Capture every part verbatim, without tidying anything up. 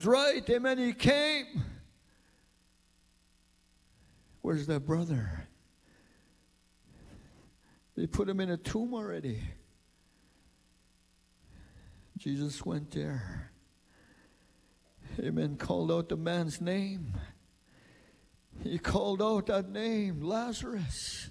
right, amen, he came. Where's that brother? They put him in a tomb already. Jesus went there. Amen. Called out the man's name. He called out that name, Lazarus.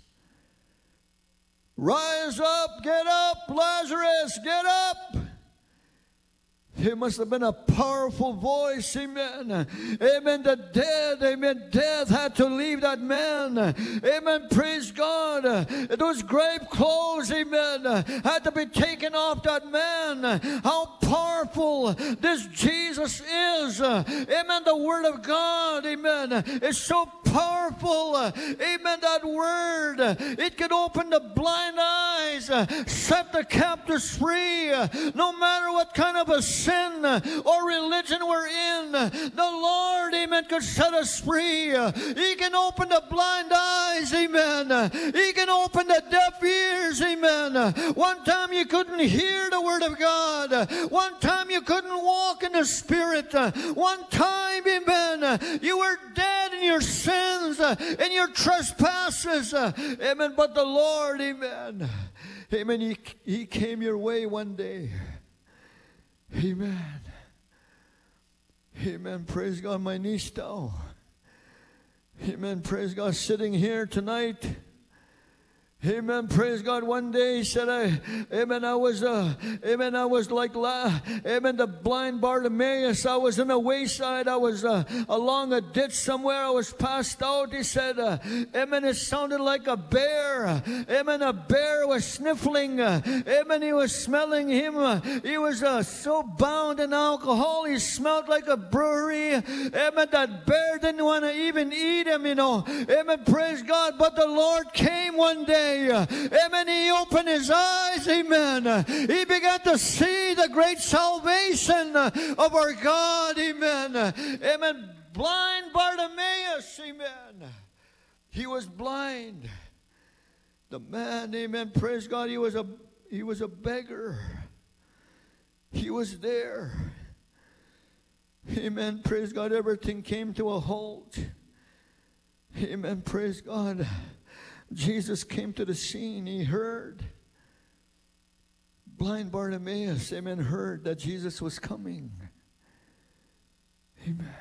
Rise up, get up, Lazarus, get up. It must have been a powerful voice, amen. Amen, the dead, amen, death had to leave that man. Amen, praise God. Those grave clothes, amen, had to be taken off that man. How powerful this Jesus is. Amen, the Word of God, amen, is so powerful. Amen, that Word, it can open the blind eyes, set the captives free, no matter what kind of a sin or religion we're in. The Lord, amen, could set us free. He can open the blind eyes, amen. He can open the deaf ears, amen. One time you couldn't hear the Word of God. One time you couldn't walk in the Spirit. One time, amen, you were dead in your sins, in your trespasses, amen. But the Lord, amen, amen, He, he came your way one day. Amen. Amen. Praise God, my niece Tao. Amen. Praise God, sitting here tonight. Amen. Praise God. One day he said, I, amen, I was, uh, amen, I was like, la, amen, the blind Bartimaeus. I was in a wayside. I was uh, along a ditch somewhere. I was passed out. He said, uh, amen, it sounded like a bear. Amen, a bear was sniffling. Uh, amen, he was smelling him. Uh, he was uh, so bound in alcohol. He smelled like a brewery. Amen, that bear didn't want to even eat him, you know. Amen, praise God. But the Lord came one day. Amen. He opened his eyes. Amen. He began to see the great salvation of our God. Amen. Amen. Blind Bartimaeus. Amen. He was blind. The man, amen, praise God, he was a he was a beggar. He was there. Amen. Praise God. Everything came to a halt. Amen. Praise God. Jesus came to the scene. He heard. Blind Bartimaeus, amen, heard that Jesus was coming. Amen.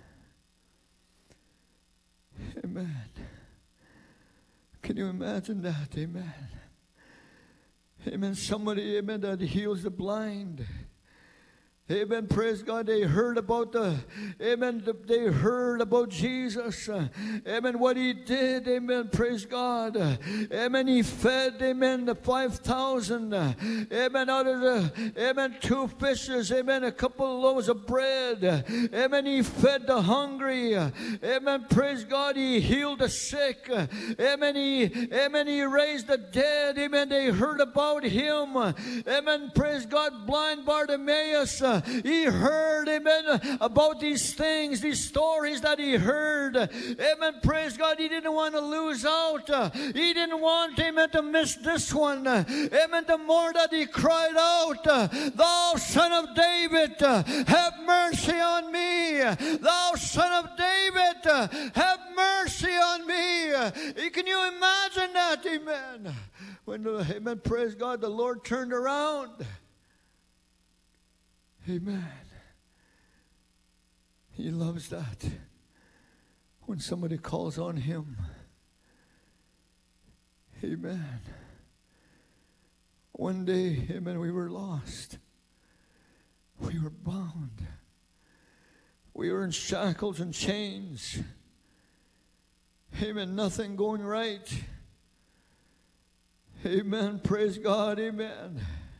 Amen. Can you imagine that? Amen. Amen. Somebody, amen, that heals the blind. Amen. Praise God. They heard about the, amen, they heard about Jesus. Uh, amen. What he did. Amen. Praise God. Uh, amen. He fed, amen, the five thousand. Uh, amen. Out of the, amen, two fishes. Amen. A couple of loaves of bread. Uh, amen. He fed the hungry. Uh, amen. Praise God. He healed the sick. Uh, amen. He, amen. He raised the dead. Amen. They heard about him. Uh, amen. Praise God. Blind Bartimaeus. Uh, He heard, amen, about these things, these stories that he heard. Amen, praise God. He didn't want to lose out. He didn't want, amen, to miss this one. Amen, the more that he cried out, thou son of David, have mercy on me. Thou son of David, have mercy on me. Can you imagine that, amen? When, amen, praise God, the Lord turned around. Amen. He loves that. When somebody calls on him. Amen. One day, amen, we were lost. We were bound. We were in shackles and chains. Amen. Nothing going right. Amen. Praise God. Amen.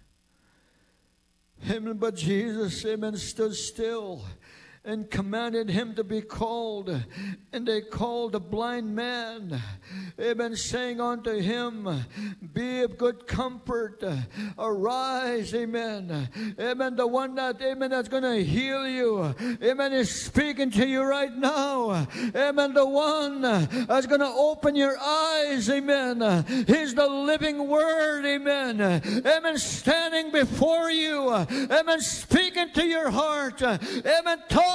Amen. But Jesus, amen, stood still and commanded him to be called. And they called the blind man, amen, saying unto him, be of good comfort, arise, amen. Amen. The one that, amen, that's going to heal you, amen, is speaking to you right now. Amen. The one that's going to open your eyes, amen. He's the living word, amen. Amen. Standing before you, amen, speaking to your heart, amen, talking